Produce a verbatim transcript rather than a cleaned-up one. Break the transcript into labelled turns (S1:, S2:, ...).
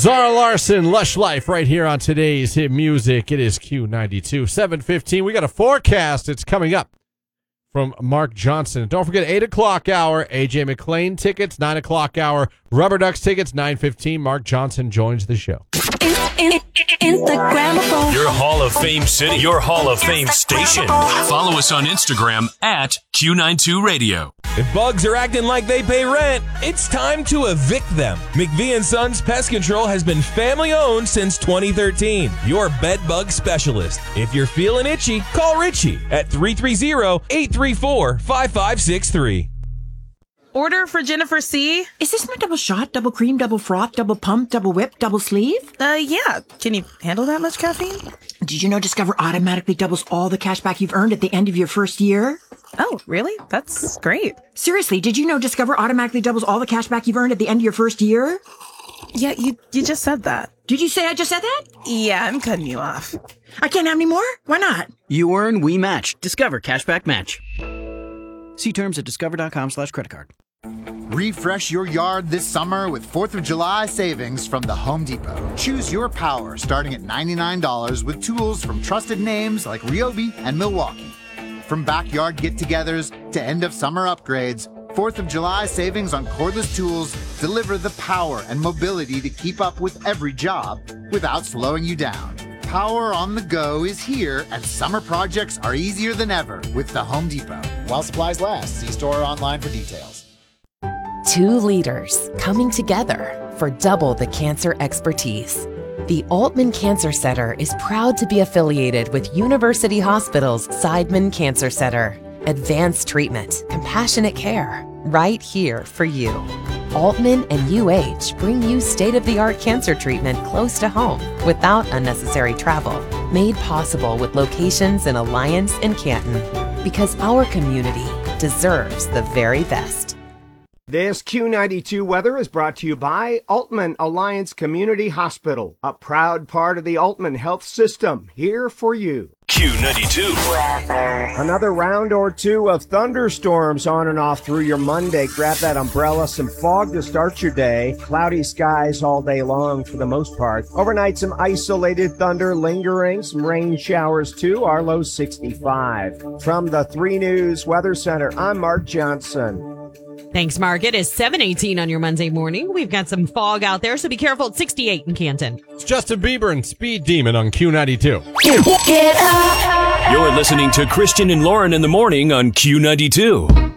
S1: Zara Larson, Lush Life, right here on today's hit music. It is Q ninety-two, seven fifteen. We got a forecast. It's coming up from Mark Johnson. Don't forget, eight o'clock hour, A J McClain tickets, nine o'clock hour, Rubber Ducks tickets, nine fifteen. Mark Johnson joins the show.
S2: In, in, Instagrammable.
S3: Your Hall of Fame city, your Hall of Fame station. Follow us on Instagram at Q ninety-two Radio.
S4: If bugs are acting like they pay rent, it's time to evict them. McVie and Sons Pest Control has been family owned since twenty thirteen. Your bed bug specialist. If you're feeling itchy, call Richie at three three zero, eight three four, five five six three.
S5: Order for Jennifer C.
S6: Is this my double shot, double cream, double froth, double pump, double whip, double sleeve?
S5: Uh, yeah. Can you handle that much caffeine?
S6: Did you know Discover automatically doubles all the cash back you've earned at the end of your first year?
S5: Oh, really? That's great.
S6: Seriously, did you know Discover automatically doubles all the cash back you've earned at the end of your first year?
S5: Yeah, you you just said that.
S6: Did you say I just said that?
S5: Yeah, I'm cutting you off.
S6: I can't have any more? Why not?
S7: You earn, we match. Discover Cashback Match. See terms at discover.com slash credit card.
S8: Refresh your yard this summer with fourth of July savings from the Home Depot. Choose your power starting at ninety-nine dollars with tools from trusted names like Ryobi and Milwaukee. From backyard get-togethers to end-of-summer upgrades, fourth of July savings on cordless tools deliver the power and mobility to keep up with every job without slowing you down. Power on the go is here, and summer projects are easier than ever with the Home Depot. While supplies last, see store or online for details.
S9: Two leaders coming together for double the cancer expertise. The Altman Cancer Center is proud to be affiliated with University Hospital's Seidman Cancer Center. Advanced treatment, compassionate care, right here for you. Altman and U H bring you state-of-the-art cancer treatment close to home without unnecessary travel. Made possible with locations in Alliance and Canton. Because our community deserves the very best.
S10: This Q ninety-two weather is brought to you by Altman Alliance Community Hospital, a proud part of the Altman Health System, here for you.
S3: Q ninety-two.
S10: Another round or two of thunderstorms on and off through your Monday. Grab that umbrella, some fog to start your day. Cloudy skies all day long for the most part. Overnight, some isolated thunder lingering, some rain showers too. Our low sixty-five. From the three News Weather Center, I'm Mark Johnson.
S11: Thanks, Mark. It is seven eighteen on your Monday morning. We've got some fog out there, so be careful. It's sixty-eight in Canton.
S1: It's Justin Bieber and Speed Demon on Q ninety-two.
S3: You're listening to Christian and Lauren in the morning on Q ninety-two.